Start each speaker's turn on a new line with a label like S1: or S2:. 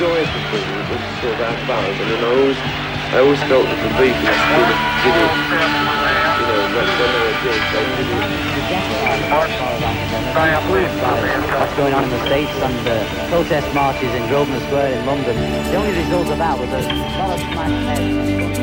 S1: enjoyed the thing was sort of our buzz, and then I always felt that the Beatles did it, you know, when they were big, they did it.
S2: What's going on in the States and the protest marches in Grosvenor Square in London, the only result of that was a lot of smashed heads.